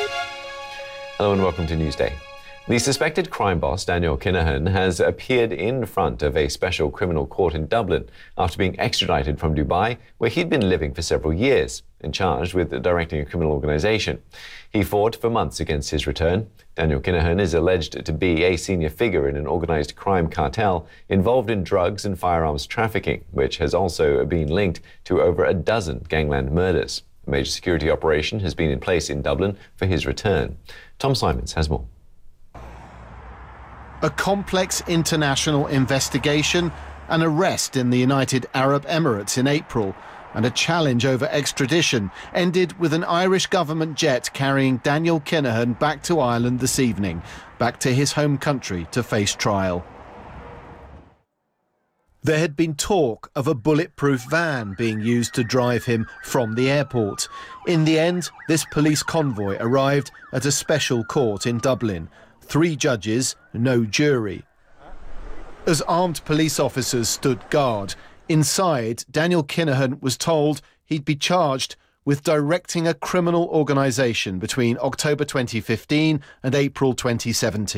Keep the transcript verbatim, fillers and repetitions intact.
Hello and welcome to Newsday. The suspected crime boss, Daniel Kinahan, has appeared in front of a special criminal court in Dublin after being extradited from Dubai, where he'd been living for several years and charged with directing a criminal organisation. He fought for months against his return. Daniel Kinahan is alleged to be a senior figure in an organised crime cartel involved in drugs and firearms trafficking, which has also been linked to over a dozen gangland murders. A major security operation has been in place in Dublin for his return. Tom Simons has more. A complex international investigation, an arrest in the United Arab Emirates in April, and a challenge over extradition ended with an Irish government jet carrying Daniel Kinahan back to Ireland this evening, back to his home country to face trial. There had been talk of a bulletproof van being used to drive him from the airport. In the end, this police convoy arrived at a special court in Dublin. Three judges, no jury. As armed police officers stood guard, inside, Daniel Kinahan was told he'd be charged with directing a criminal organisation between October twenty fifteen and April twenty seventeen.